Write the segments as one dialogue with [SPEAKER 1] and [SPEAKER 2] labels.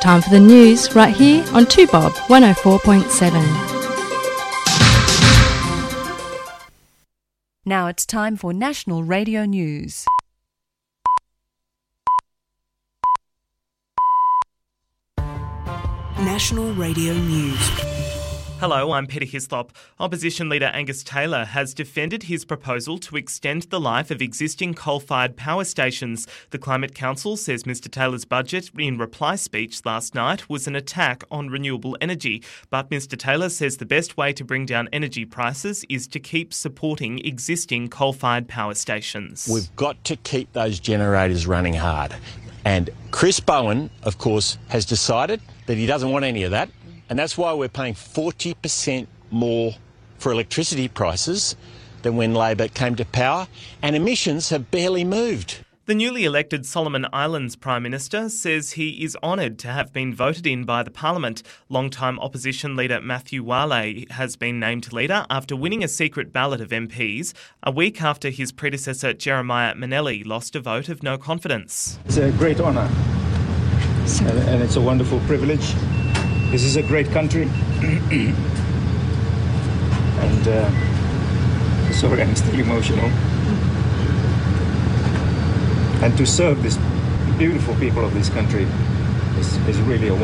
[SPEAKER 1] Time for the news right here on 2Bob 104.7.
[SPEAKER 2] Now it's time for National Radio News.
[SPEAKER 3] National Radio News.
[SPEAKER 4] Hello, I'm Peter Hislop. Opposition leader Angus Taylor has defended his proposal to extend the life of existing coal-fired power stations. The Climate Council says Mr Taylor's budget in reply speech last night was an attack on renewable energy. But Mr Taylor says the best way to bring down energy prices is to keep supporting existing coal-fired power stations.
[SPEAKER 5] We've got to keep those generators running hard. And Chris Bowen, of course, has decided that he doesn't want any of that. And that's why we're paying 40% more for electricity prices than when Labor came to power, and emissions have barely moved.
[SPEAKER 4] The newly elected Solomon Islands Prime Minister says he is honoured to have been voted in by the Parliament. Long-time opposition leader Matthew Wale has been named leader after winning a secret ballot of MPs, a week after his predecessor Jeremiah Manelli lost a vote of no confidence.
[SPEAKER 6] It's a great honour and it's a wonderful privilege. This is a great country, and sorry, I'm still emotional. And to serve this beautiful people of this country is really a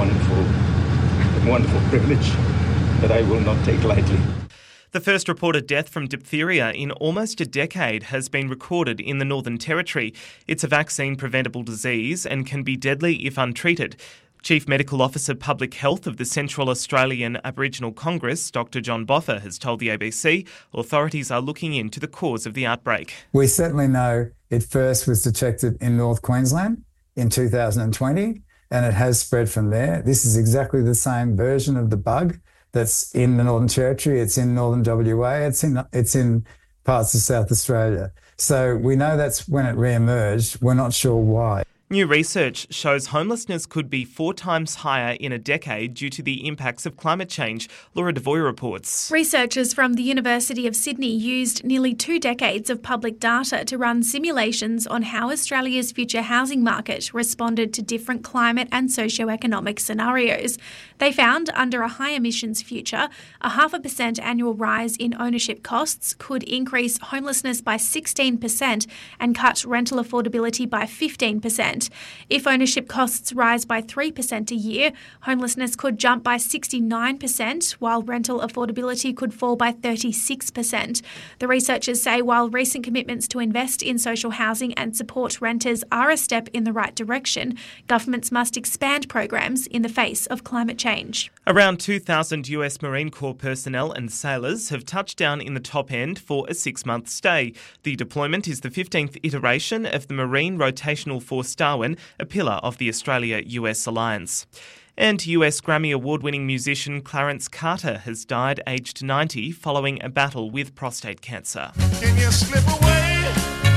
[SPEAKER 6] wonderful privilege that I will not take lightly.
[SPEAKER 4] The first reported death from diphtheria in almost a decade has been recorded in the Northern Territory. It's a vaccine-preventable disease and can be deadly if untreated. Chief Medical Officer Public Health of the Central Australian Aboriginal Congress, Dr John Boffa, has told the ABC authorities are looking into the cause of the outbreak.
[SPEAKER 7] We certainly know it first was detected in North Queensland in 2020, and it has spread from there. This is exactly the same version of the bug that's in the Northern Territory. It's in Northern WA. It's in parts of South Australia. So we know that's when it re-emerged. We're not sure why.
[SPEAKER 4] New research shows homelessness could be 4 times higher in a decade due to the impacts of climate change. Laura Devoy reports.
[SPEAKER 8] Researchers from the University of Sydney used nearly 2 decades of public data to run simulations on how Australia's future housing market responded to different climate and socio-economic scenarios. They found under a high emissions future, a 0.5% annual rise in ownership costs could increase homelessness by 16% and cut rental affordability by 15%. If ownership costs rise by 3% a year, homelessness could jump by 69%, while rental affordability could fall by 36%. The researchers say while recent commitments to invest in social housing and support renters are a step in the right direction, governments must expand programs in the face of climate change.
[SPEAKER 4] Around 2,000 US Marine Corps personnel and sailors have touched down in the Top End for a 6-month stay. The deployment is the 15th iteration of the Marine Rotational Force Darwin, a pillar of the Australia-US alliance. And US Grammy Award-winning musician Clarence Carter has died aged 90 following a battle with prostate cancer.
[SPEAKER 9] Can you slip away?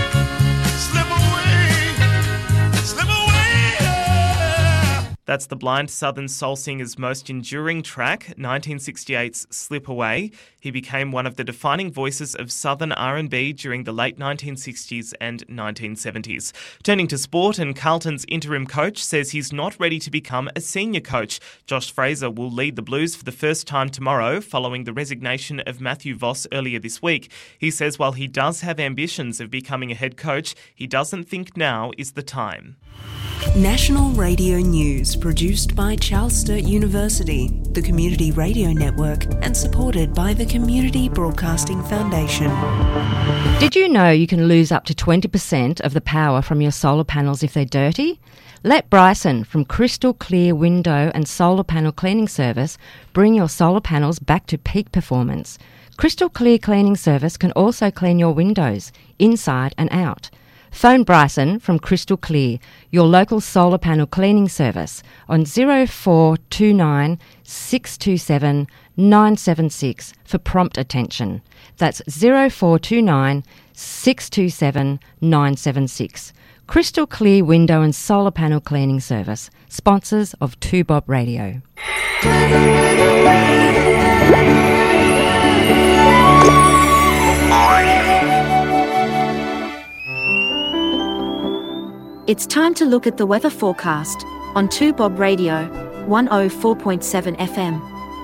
[SPEAKER 9] Slip away. Slip away.
[SPEAKER 4] That's the Blind Southern Soul Singer's most enduring track, 1968's Slip Away. He became one of the defining voices of Southern R&B during the late 1960s and 1970s. Turning to sport, and Carlton's interim coach says he's not ready to become a senior coach. Josh Fraser will lead the Blues for the first time tomorrow, following the resignation of Matthew Voss earlier this week. He says while he does have ambitions of becoming a head coach, he doesn't think now is the time.
[SPEAKER 3] National Radio News, produced by Charles Sturt University, the Community Radio Network, and supported by the Community Broadcasting Foundation.
[SPEAKER 1] Did you know you can lose up to 20% of the power from your solar panels if they're dirty? Let Bryson from Crystal Clear Window and Solar Panel Cleaning Service bring your solar panels back to peak performance. Crystal Clear Cleaning Service can also clean your windows, inside and out. Phone Bryson from Crystal Clear, your local solar panel cleaning service, on 0429 627 976 for prompt attention. That's 0429 627 976. Crystal Clear Window and Solar Panel Cleaning Service, sponsors of 2Bob Radio.
[SPEAKER 10] It's time to look at the weather forecast on 2Bob Radio. 104.7 FM.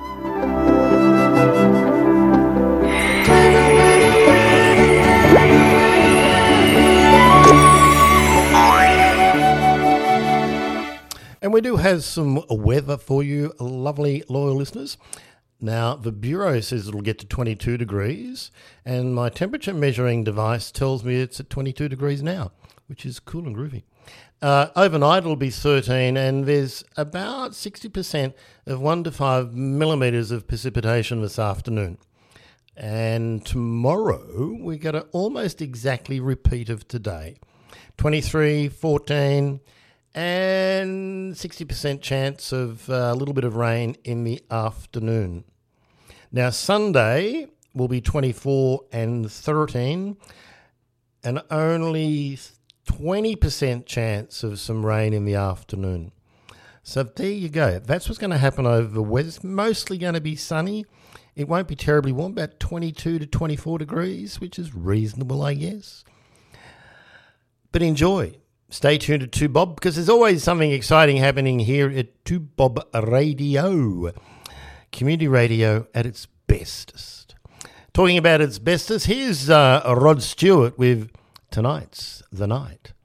[SPEAKER 11] And we do have some weather for you, lovely loyal listeners. Now, the Bureau says it'll get to 22 degrees, and my temperature measuring device tells me it's at 22 degrees now, which is cool and groovy. Overnight it'll be 13, and there's about 60% of 1 to 5 millimetres of precipitation this afternoon. And tomorrow we get an almost exactly repeat of today. 23, 14... and 60% chance of a little bit of rain in the afternoon. Now, Sunday will be 24 and 13, and only 20% chance of some rain in the afternoon. So there you go. That's what's going to happen over the weather. It's mostly going to be sunny. It won't be terribly warm, about 22 to 24 degrees, which is reasonable, I guess. But enjoy. Stay tuned to 2 Bob, because there's always something exciting happening here at 2 Bob Radio. Community radio at its bestest. Talking about its bestest, here's Rod Stewart with Tonight's the Night.